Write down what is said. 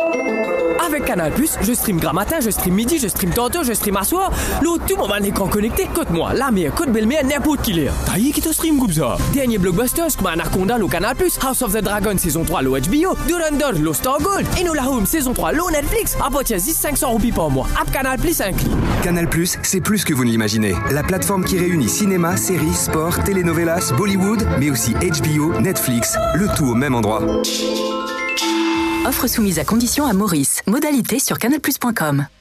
Avec Canal+, je stream grand matin, je stream midi, je stream tantôt, je stream à soir. L'autre, tout mon écran connecté. Écoute-moi, la meilleure, côte belle-mère, n'importe qui l'est. T'as qui te stream comme ça? Dernier blockbusters comme Anaconda, le Canal+, House of the Dragon, saison 3, le HBO, Durandor, le Star Gold, Enola Holmes, saison 3, le Netflix. À partir de 500 roupies par mois. App Canal+, inclus. Canal+, c'est plus que vous ne l'imaginez. La plateforme qui réunit cinéma, séries, sport, telenovelas, Bollywood, mais aussi HBO, Netflix, le tout au même endroit. Offre soumise à condition à Maurice. Modalité sur canalplus.com.